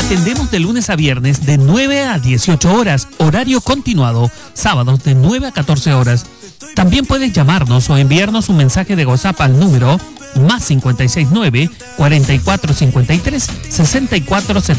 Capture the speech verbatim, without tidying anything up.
Atendemos de lunes a viernes de nueve a dieciocho horas, horario continuado, sábados de nueve a catorce horas. También puedes llamarnos o enviarnos un mensaje de WhatsApp al número más cincuenta y seis nueve, cuarenta y cuatro cincuenta y tres, sesenta y cuatro setenta.